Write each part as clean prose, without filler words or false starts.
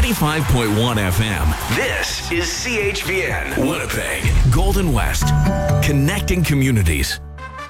95.1 FM. This is CHVN, Winnipeg, Golden West, connecting communities.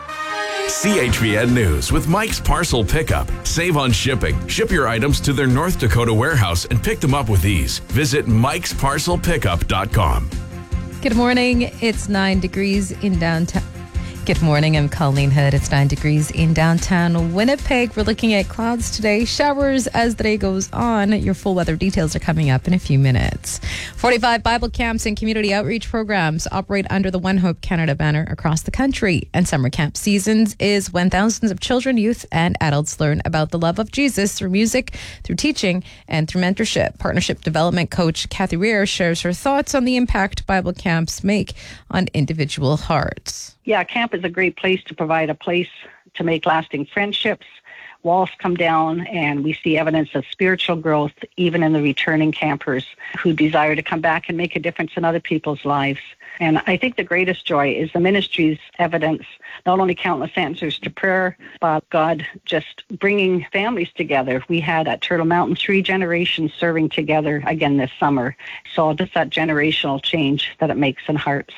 CHVN News with Mike's Parcel Pickup. Save on shipping. Ship your items to their North Dakota warehouse and pick them up with ease. Visit mikesparcelpickup.com. Good morning. It's 9 degrees in downtown. Good morning. I'm Colleen Hood. It's 9 degrees in downtown Winnipeg. We're looking at clouds today. Showers as the day goes on. Your full weather details are coming up in a few minutes. 45 Bible camps and community outreach programs operate under the One Hope Canada banner across the country. And summer camp seasons is when thousands of children, youth, and adults learn about the love of Jesus through music, through teaching, and through mentorship. Partnership Development Coach Kathy Rear shares her thoughts on the impact Bible camps make on individual hearts. Yeah, camp is a great place to provide a place to make lasting friendships. Walls come down, and we see evidence of spiritual growth even in the returning campers who desire to come back and make a difference in other people's lives. And I think the greatest joy is the ministry's evidence, not only countless answers to prayer, but God just bringing families together. We had at Turtle Mountain 3 generations serving together again this summer. So just that generational change that it makes in hearts.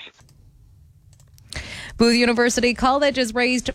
Booth University College has raised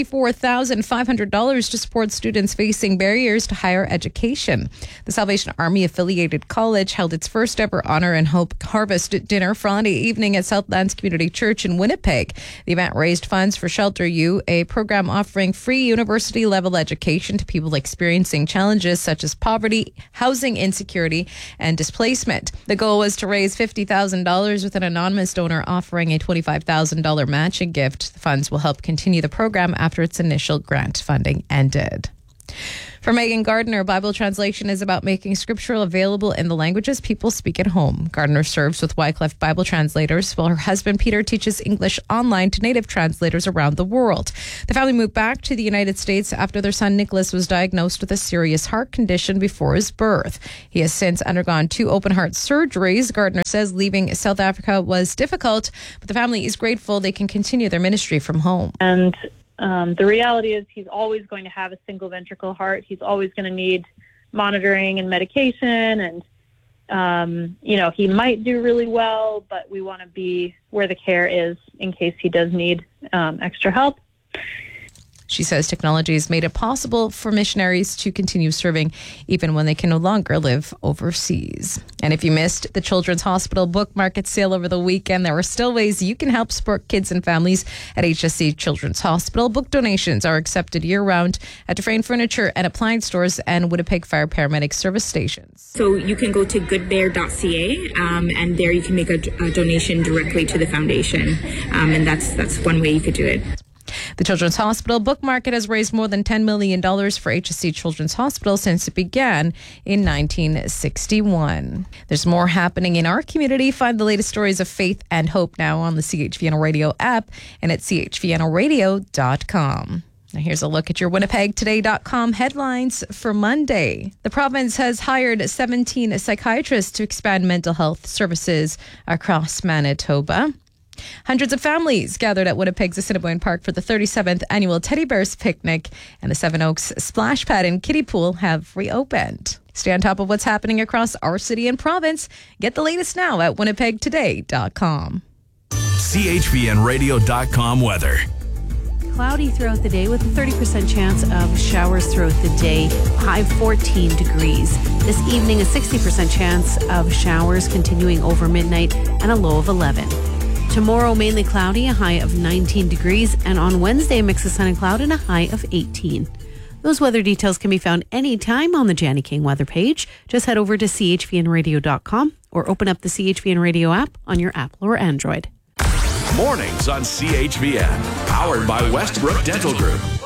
$64,500 to support students facing barriers to higher education. The Salvation Army affiliated college held its first ever Honor and Hope Harvest dinner Friday evening at Southlands Community Church in Winnipeg. The event raised funds for Shelter U, a program offering free university level education to people experiencing challenges such as poverty, housing insecurity, and displacement. The goal was to raise $50,000 with an anonymous donor offering a $25,000 matching gift. The funds will help continue the program after its initial grant funding ended. For Megan Gardner, Bible translation is about making scripture available in the languages people speak at home. Gardner serves with Wycliffe Bible translators, while her husband Peter teaches English online to native translators around the world. The family moved back to the United States after their son Nicholas was diagnosed with a serious heart condition before his birth. He has since undergone 2 open heart surgeries. Gardner says leaving South Africa was difficult, but the family is grateful they can continue their ministry from home. And the reality is he's always going to have a single ventricle heart. He's always going to need monitoring and medication. And, he might do really well, but we want to be where the care is in case he does need extra help. She says technology has made it possible for missionaries to continue serving even when they can no longer live overseas. And if you missed the Children's Hospital Book Market sale over the weekend, there are still ways you can help support kids and families at HSC Children's Hospital. Book donations are accepted year-round at Dufresne Furniture and Appliance stores and Winnipeg Fire Paramedic service stations. So you can go to goodbear.ca and there you can make a donation directly to the foundation. And that's one way you could do it. The Children's Hospital Book Market has raised more than $10 million for HSC Children's Hospital since it began in 1961. There's more happening in our community. Find the latest stories of faith and hope now on the CHVN Radio app and at chvnradio.com. Now here's a look at your winnipegtoday.com headlines for Monday. The province has hired 17 psychiatrists to expand mental health services across Manitoba. Hundreds of families gathered at Winnipeg's Assiniboine Park for the 37th annual Teddy Bears Picnic, and the Seven Oaks Splash Pad and Kiddie Pool have reopened. Stay on top of what's happening across our city and province. Get the latest now at winnipegtoday.com. CHVNradio.com weather. Cloudy throughout the day with a 30% chance of showers throughout the day, high 14 degrees. This evening, a 60% chance of showers continuing over midnight and a low of 11. Tomorrow, mainly cloudy, a high of 19 degrees, and on Wednesday, a mix of sun and cloud and a high of 18. Those weather details can be found anytime on the Janny King weather page. Just head over to chvnradio.com or open up the CHVN Radio app on your Apple or Android. Mornings on CHVN, powered by Westbrook Dental Group.